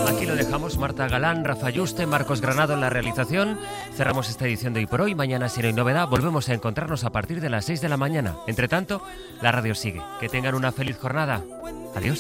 Aquí lo dejamos. Marta Galán, Rafa Yuste, Marcos Granado en la realización. Cerramos esta edición de Hoy por Hoy. Mañana, si no hay novedad, volvemos a encontrarnos a partir de las 6 de la mañana. Entre tanto, la radio sigue. Que tengan una feliz jornada. Adiós.